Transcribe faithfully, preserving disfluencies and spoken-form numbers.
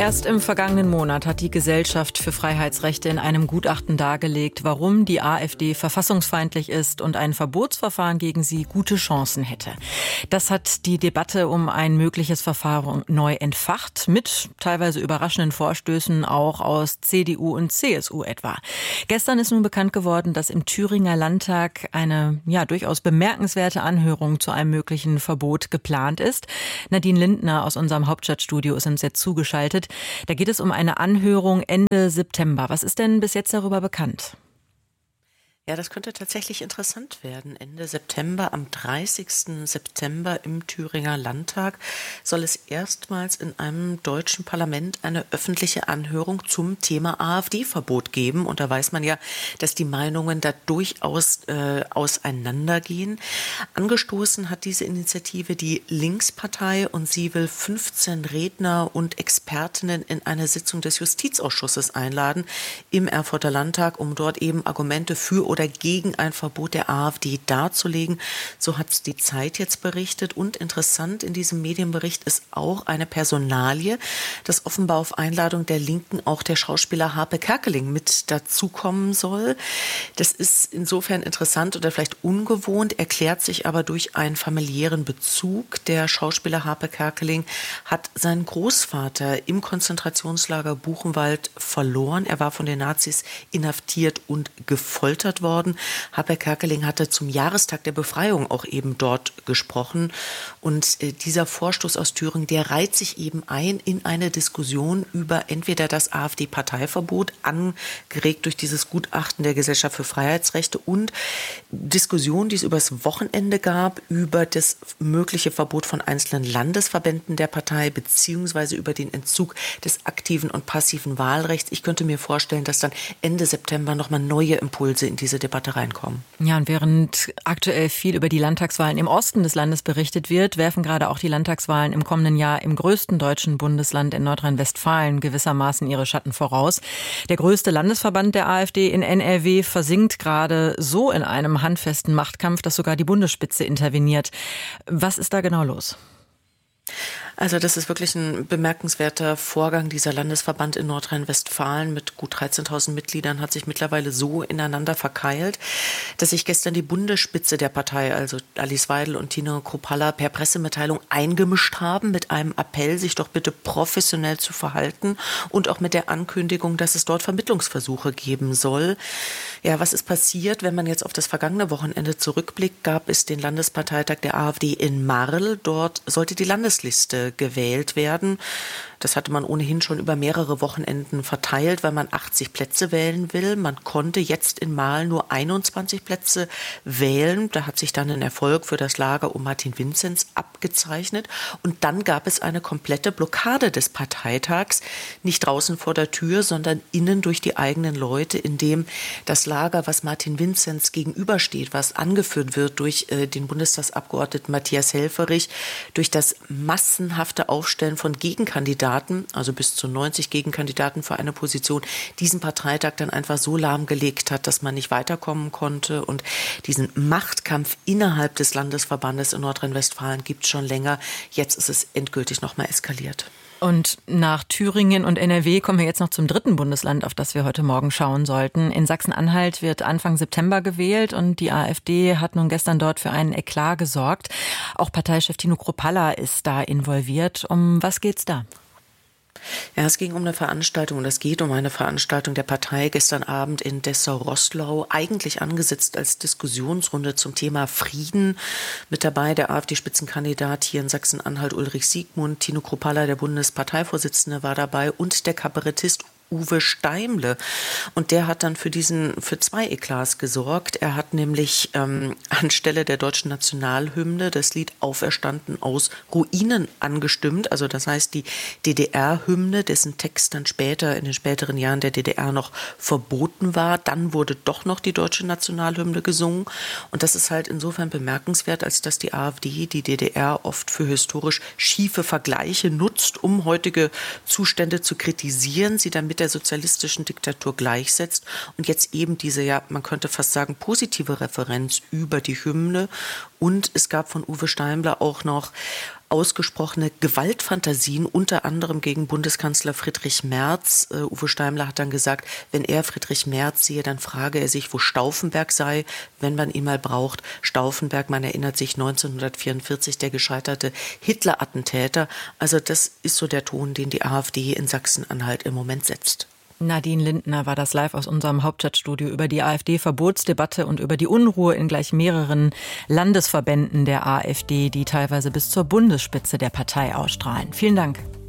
Erst im vergangenen Monat hat die Gesellschaft für Freiheitsrechte in einem Gutachten dargelegt, warum die AfD verfassungsfeindlich ist und ein Verbotsverfahren gegen sie gute Chancen hätte. Das hat die Debatte um ein mögliches Verfahren neu entfacht, mit teilweise überraschenden Vorstößen auch aus C D U und C S U etwa. Gestern ist nun bekannt geworden, dass im Thüringer Landtag eine ja durchaus bemerkenswerte Anhörung zu einem möglichen Verbot geplant ist. Nadine Lindner aus unserem Hauptstadtstudio ist uns jetzt zugeschaltet. Da geht es um eine Anhörung Ende September. Was ist denn bis jetzt darüber bekannt? Ja, das könnte tatsächlich interessant werden. Ende September, am dreißigsten September im Thüringer Landtag soll es erstmals in einem deutschen Parlament eine öffentliche Anhörung zum Thema AfD-Verbot geben. Und da weiß man ja, dass die Meinungen da durchaus äh, auseinandergehen. Angestoßen hat diese Initiative die Linkspartei und sie will fünfzehn Redner und Expertinnen in eine Sitzung des Justizausschusses einladen im Erfurter Landtag, um dort eben Argumente für oder gegen ein Verbot der AfD darzulegen. So hat es die Zeit jetzt berichtet. Und interessant in diesem Medienbericht ist auch eine Personalie, dass offenbar auf Einladung der Linken auch der Schauspieler Harpe Kerkeling mit dazukommen soll. Das ist insofern interessant oder vielleicht ungewohnt, erklärt sich aber durch einen familiären Bezug. Der Schauspieler Harpe Kerkeling hat seinen Großvater im Konzentrationslager Buchenwald verloren. Er war von den Nazis inhaftiert und gefoltert worden. Harpe Kerkeling hatte zum Jahrestag der Befreiung auch eben dort gesprochen. Und äh, dieser Vorstoß aus Thüringen, der reiht sich eben ein in eine Diskussion über entweder das AfD-Parteiverbot, angeregt durch dieses Gutachten der Gesellschaft für Freiheitsrechte, und Diskussionen, die es übers Wochenende gab, über das mögliche Verbot von einzelnen Landesverbänden der Partei beziehungsweise über den Entzug des aktiven und passiven Wahlrechts. Ich könnte mir vorstellen, dass dann Ende September nochmal neue Impulse in diese Debatte reinkommen. Ja, und während aktuell viel über die Landtagswahlen im Osten des Landes berichtet wird, werfen gerade auch die Landtagswahlen im kommenden Jahr im größten deutschen Bundesland in Nordrhein-Westfalen gewissermaßen ihre Schatten voraus. Der größte Landesverband der AfD in N R W versinkt gerade so in einem handfesten Machtkampf, dass sogar die Bundesspitze interveniert. Was ist da genau los? Also das ist wirklich ein bemerkenswerter Vorgang. Dieser Landesverband in Nordrhein-Westfalen mit gut dreizehntausend Mitgliedern hat sich mittlerweile so ineinander verkeilt, dass sich gestern die Bundesspitze der Partei, also Alice Weidel und Tino Kruppalla, per Pressemitteilung eingemischt haben mit einem Appell, sich doch bitte professionell zu verhalten, und auch mit der Ankündigung, dass es dort Vermittlungsversuche geben soll. Ja, was ist passiert? Wenn man jetzt auf das vergangene Wochenende zurückblickt, gab es den Landesparteitag der AfD in Marl. Dort sollte die Landesliste gewählt werden. Das hatte man ohnehin schon über mehrere Wochenenden verteilt, weil man achtzig Plätze wählen will. Man konnte jetzt in Marl nur einundzwanzig Plätze wählen. Da hat sich dann ein Erfolg für das Lager um Martin Vinzenz abgezeichnet. Und dann gab es eine komplette Blockade des Parteitags. Nicht draußen vor der Tür, sondern innen durch die eigenen Leute, indem das Lager, was Martin Vinzenz gegenübersteht, was angeführt wird durch äh, den Bundestagsabgeordneten Matthias Helfferich, durch das massenhafte Aufstellen von Gegenkandidaten, also bis zu neunzig Gegenkandidaten für eine Position, diesen Parteitag dann einfach so lahmgelegt hat, dass man nicht weiterkommen konnte. Und diesen Machtkampf innerhalb des Landesverbandes in Nordrhein-Westfalen gibt es schon länger. Jetzt ist es endgültig nochmal eskaliert. Und nach Thüringen und N R W kommen wir jetzt noch zum dritten Bundesland, auf das wir heute Morgen schauen sollten. In Sachsen-Anhalt wird Anfang September gewählt und die AfD hat nun gestern dort für einen Eklat gesorgt. Auch Parteichef Tino Kruppalla ist da involviert. Um was geht's da? Ja, es ging um eine Veranstaltung und es geht um eine Veranstaltung der Partei gestern Abend in Dessau-Roßlau, eigentlich angesetzt als Diskussionsrunde zum Thema Frieden. Mit dabei der AfD-Spitzenkandidat hier in Sachsen-Anhalt Ulrich Siegmund, Tino Kruppalla, der Bundesparteivorsitzende, war dabei, und der Kabarettist Uwe Steimle. Und der hat dann für diesen, für zwei Eklats gesorgt. Er hat nämlich ähm, anstelle der deutschen Nationalhymne das Lied Auferstanden aus Ruinen angestimmt. Also das heißt die D D R-Hymne, dessen Text dann später, in den späteren Jahren der D D R noch verboten war. Dann wurde doch noch die deutsche Nationalhymne gesungen. Und das ist halt insofern bemerkenswert, als dass die AfD die D D R oft für historisch schiefe Vergleiche nutzt, um heutige Zustände zu kritisieren, sie dann mit der sozialistischen Diktatur gleichsetzt und jetzt eben diese, ja, man könnte fast sagen, positive Referenz über die Hymne. Und es gab von Uwe Steimle auch noch ausgesprochene Gewaltfantasien, unter anderem gegen Bundeskanzler Friedrich Merz. Uh, Uwe Steimler hat dann gesagt, wenn er Friedrich Merz sehe, dann frage er sich, wo Stauffenberg sei, wenn man ihn mal braucht. Stauffenberg, man erinnert sich, neunzehnhundertvierundvierzig, der gescheiterte Hitler-Attentäter. Also das ist so der Ton, den die AfD in Sachsen-Anhalt im Moment setzt. Nadine Lindner war das live aus unserem Hauptstadtstudio über die AfD-Verbotsdebatte und über die Unruhe in gleich mehreren Landesverbänden der AfD, die teilweise bis zur Bundesspitze der Partei ausstrahlen. Vielen Dank.